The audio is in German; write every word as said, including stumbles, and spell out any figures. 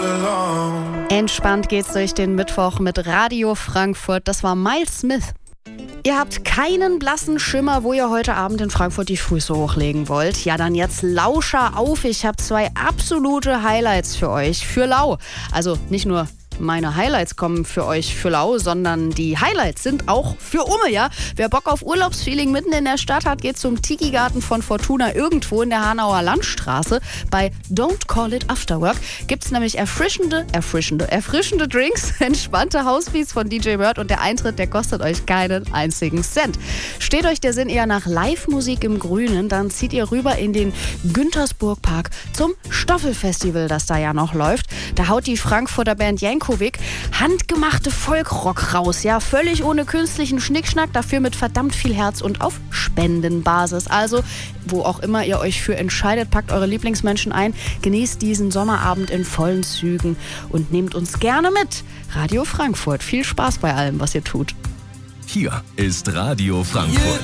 Entspannt geht's durch den Mittwoch mit Radio Frankfurt. Das war Miles Smith. Ihr habt keinen blassen Schimmer, wo ihr heute Abend in Frankfurt die Füße hochlegen wollt. Ja, dann jetzt Lauscher auf. Ich habe zwei absolute Highlights für euch. Für lau. Also nicht nur meine Highlights kommen für euch für lau, sondern die Highlights sind auch für Umme, ja. Wer Bock auf Urlaubsfeeling mitten in der Stadt hat, geht zum Tiki-Garten von Fortuna irgendwo in der Hanauer Landstraße. Bei Don't Call It Afterwork gibt's nämlich erfrischende, erfrischende, erfrischende Drinks, entspannte Housebeats von D J Bird und der Eintritt, der kostet euch keinen einzigen Cent. Steht euch der Sinn eher nach Live-Musik im Grünen, dann zieht ihr rüber in den Güntersburg-Park zum Stoffelfestival, das da ja noch läuft. Da haut die Frankfurter Band Jankovic handgemachte Folkrock raus, ja, völlig ohne künstlichen Schnickschnack, dafür mit verdammt viel Herz und auf Spendenbasis. Also, wo auch immer ihr euch für entscheidet, packt eure Lieblingsmenschen ein, genießt diesen Sommerabend in vollen Zügen und nehmt uns gerne mit. Radio Frankfurt, viel Spaß bei allem, was ihr tut. Hier ist Radio Frankfurt.